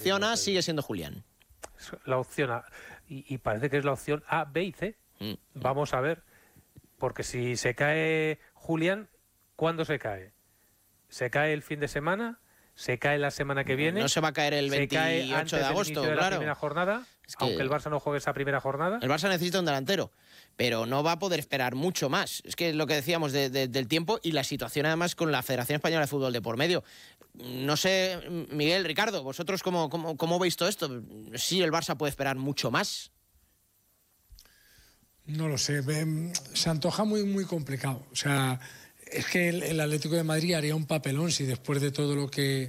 opción A sigue siendo Julián. La opción A. Y parece que es la opción A, B y C. Vamos a ver. Porque si se cae Julián, ¿cuándo se cae? ¿Se cae el fin de semana? ¿Se cae la semana que viene? No se va a caer el 28 de agosto, de la claro. primera jornada, aunque el Barça no juegue esa primera jornada. El Barça necesita un delantero, pero no va a poder esperar mucho más. Es que es lo que decíamos del tiempo y la situación además con la Federación Española de Fútbol de por medio. No sé, Miguel, Ricardo, ¿vosotros cómo veis todo esto? ¿Sí el Barça puede esperar mucho más? No lo sé, se antoja muy complicado. O sea, es que el Atlético de Madrid haría un papelón si después de todo lo que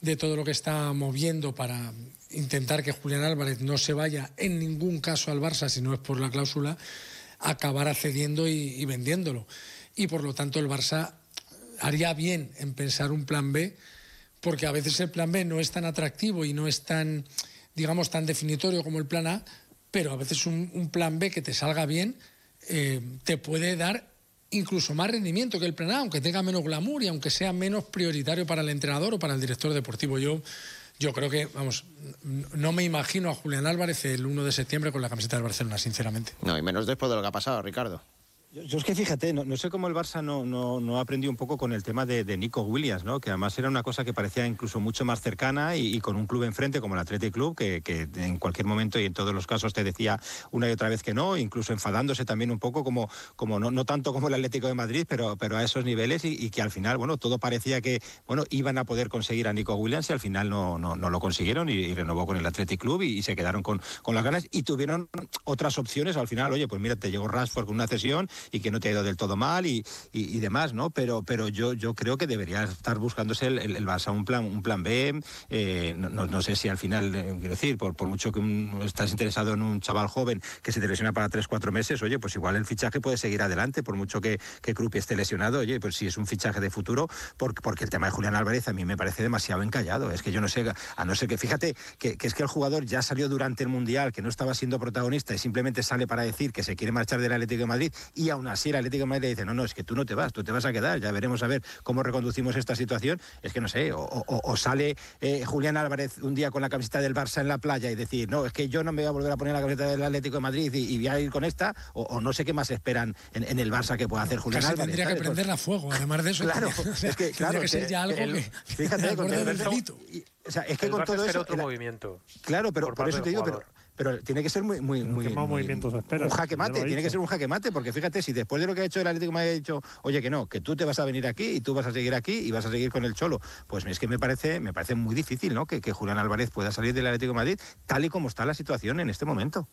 está moviendo para intentar que Julián Álvarez no se vaya en ningún caso al Barça, si no es por la cláusula, acabará cediendo y vendiéndolo. Y por lo tanto el Barça haría bien en pensar un plan B, porque a veces el plan B no es tan atractivo y no es tan, digamos, tan definitorio como el plan A, pero a veces un plan B que te salga bien te puede dar incluso más rendimiento que el plan A, aunque tenga menos glamour y aunque sea menos prioritario para el entrenador o para el director deportivo. Yo creo que, vamos, no me imagino a Julián Álvarez el 1 de septiembre con la camiseta del Barcelona, sinceramente. No, y menos después de lo que ha pasado, Ricardo. Yo es que fíjate, no sé cómo el Barça no ha aprendido un poco con el tema de Nico Williams, ¿no? Que además era una cosa que parecía incluso mucho más cercana y con un club enfrente como el Athletic Club, que en cualquier momento y en todos los casos te decía una y otra vez que no, incluso enfadándose también un poco como no tanto como el Atlético de Madrid, pero a esos niveles y que al final, bueno, todo parecía que, bueno, iban a poder conseguir a Nico Williams y al final no lo consiguieron y renovó con el Athletic Club y se quedaron con las ganas y tuvieron otras opciones al final. Oye, pues mira, te llegó Rashford con una cesión y que no te ha ido del todo mal y demás, ¿no? Pero yo creo que debería estar buscándose el Barça un plan B. No sé si al final, quiero decir, por mucho que estás interesado en un chaval joven que se te lesiona para 3-4 meses, oye, pues igual el fichaje puede seguir adelante, por mucho que Krupi esté lesionado, oye, pues si es un fichaje de futuro, porque el tema de Julián Álvarez a mí me parece demasiado encallado. Es que yo no sé, a no ser que, fíjate, que es que el jugador ya salió durante el Mundial, que no estaba siendo protagonista y simplemente sale para decir que se quiere marchar del Atlético de Madrid y aún así el Atlético de Madrid dice, no, es que tú no te vas, tú te vas a quedar, ya veremos a ver cómo reconducimos esta situación. Es que no sé, o sale Julián Álvarez un día con la camiseta del Barça en la playa y decir, no, es que yo no me voy a volver a poner la camiseta del Atlético de Madrid y voy a ir con esta, o no sé qué más esperan en el Barça que pueda hacer Julián Álvarez. Tendría que prenderla a fuego, además de eso. Claro, es que claro, que ser ya algo que fíjate, con todo el delito. O sea, es que con todo eso otro movimiento. Claro, pero por eso te digo, pero tiene que ser muy movimientos esperas, un jaque mate, tiene que ser un jaque mate, porque fíjate, si después de lo que ha hecho el Atlético me ha dicho, oye, que tú te vas a venir aquí y tú vas a seguir aquí y vas a seguir con el Cholo, pues es que me parece muy difícil, ¿no? Que Julián Álvarez pueda salir del Atlético de Madrid tal y como está la situación en este momento.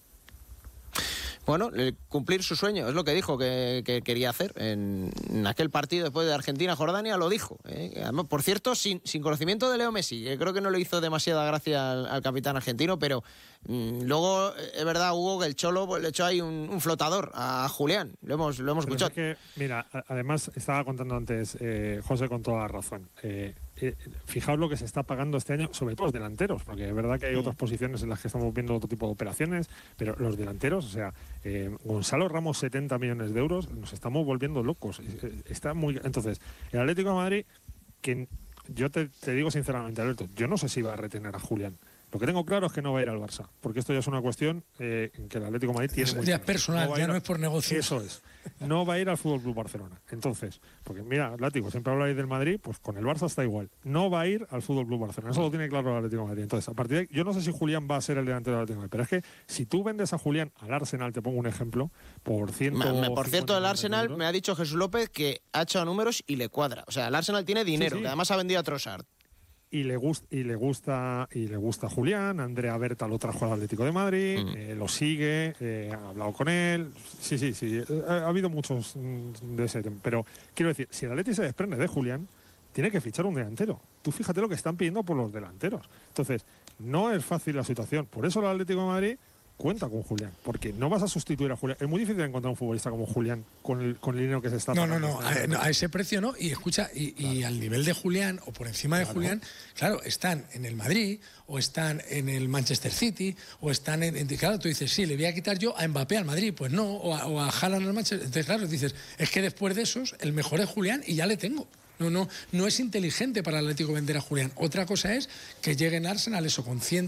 Bueno, cumplir su sueño, es lo que dijo que quería hacer en aquel partido después de Argentina-Jordania, lo dijo. Por cierto, sin conocimiento de Leo Messi, creo que no le hizo demasiada gracia al capitán argentino, pero luego es verdad, Hugo, que el Cholo le echó ahí un flotador a Julián, lo hemos escuchado. Es que, mira, además estaba contando antes José con toda la razón. Fijaos lo que se está pagando este año, sobre todo los delanteros, porque es verdad que hay otras posiciones en las que estamos viendo otro tipo de operaciones, pero los delanteros, o sea, Gonzalo Ramos 70 millones de euros, nos estamos volviendo locos. Está muy. Entonces, el Atlético de Madrid, que yo te digo sinceramente, Alberto, yo no sé si va a retener a Julián. Lo que tengo claro es que no va a ir al Barça, porque esto ya es una cuestión en que el Atlético de Madrid tiene muy claro. Personal, ya no es por negocio. Eso es. No va a ir al Fútbol Club Barcelona. Entonces, porque mira, Látigo, siempre habláis del Madrid, pues con el Barça está igual. No va a ir al Fútbol Club Barcelona. Eso lo tiene claro el Atlético de Madrid. Entonces, a partir de ahí, yo no sé si Julián va a ser el delantero del Atlético de Madrid, pero es que si tú vendes a Julián al Arsenal, te pongo un ejemplo, por cierto, el Arsenal me ha dicho Jesús López que ha hecho números y le cuadra. O sea, el Arsenal tiene dinero, que además ha vendido a Trossard. Y le gusta Julián. Andrea Berta lo trajo al Atlético de Madrid, lo sigue, ha hablado con él. Sí. Ha habido muchos de ese tema. Pero quiero decir, si el Atlético se desprende de Julián, tiene que fichar un delantero. Tú fíjate lo que están pidiendo por los delanteros. Entonces, no es fácil la situación. Por eso el Atlético de Madrid cuenta con Julián, porque no vas a sustituir a Julián. Es muy difícil encontrar un futbolista como Julián con el dinero que se está pagando. No, a ese precio no. Y escucha, y al nivel de Julián, o por encima de Julián, claro, están en el Madrid, o están en el Manchester City, o están claro, tú dices, sí, le voy a quitar yo a Mbappé al Madrid, pues no, o a Haaland al Manchester. Entonces, claro, dices, es que después de esos, el mejor es Julián y ya le tengo. No es inteligente para el Atlético vender a Julián. Otra cosa es que lleguen Arsenal eso con 100